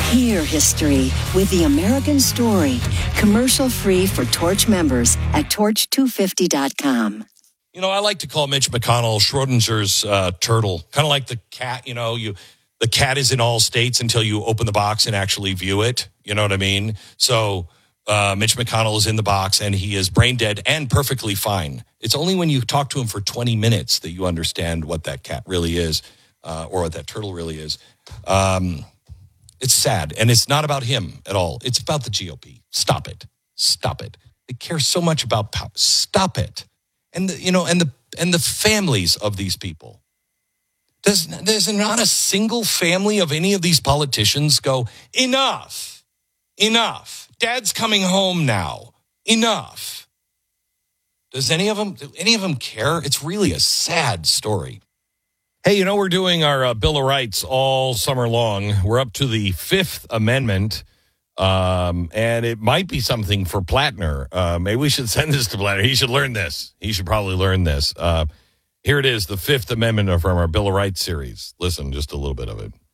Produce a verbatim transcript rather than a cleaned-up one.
Hear history with the American Story, commercial-free for Torch members at torch two fifty dot com. You know, I like to call Mitch McConnell Schrodinger's uh, turtle, kind of like the cat. You know, you the cat is in all states until you open the box and actually view it. You know what I mean? So uh, Mitch McConnell is in the box, and he is brain dead and perfectly fine. It's only when you talk to him for twenty minutes that you understand what that cat really is, uh, or what that turtle really is. Um, it's sad, and it's not about him at all. It's about the G O P. Stop it. Stop it. They care so much about power. Stop it. And the, you know, and the and the families of these people. Does there's not a single family of any of these politicians go, enough, enough. Dad's coming home now. Enough. Does any of them? Do any of them care? It's really a sad story. Hey, you know, we're doing our uh, Bill of Rights all summer long. We're up to the Fifth Amendment. Um, and it might be something for Plattner. Uh, maybe we should send this to Plattner. He should learn this. He should probably learn this. Uh, here it is, the Fifth Amendment from our Bill of Rights series. Listen, just a little bit of it.